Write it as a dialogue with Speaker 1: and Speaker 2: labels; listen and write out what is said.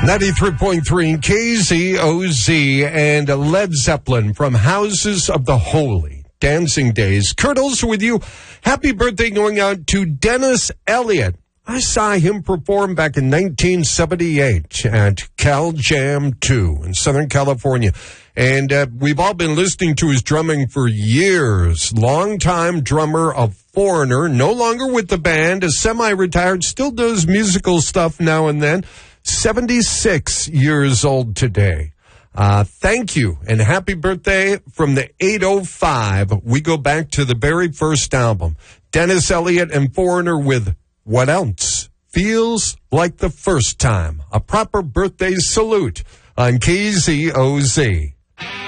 Speaker 1: 93.3 KZOZ and Led Zeppelin from Houses of the Holy. Dancing Days. Kurtles with you. Happy birthday going out to Dennis Elliott. I saw him perform back in 1978 at Cal Jam 2 in Southern California. And we've all been listening to his drumming for years. Longtime drummer of Foreigner, no longer with the band, is semi-retired, still does musical stuff now and then. 76 years old today. Thank you and happy birthday from the 805. We go back to the very first album. Dennis Elliott and Foreigner with What Else? Feels Like the First Time. A proper birthday salute on KZOZ.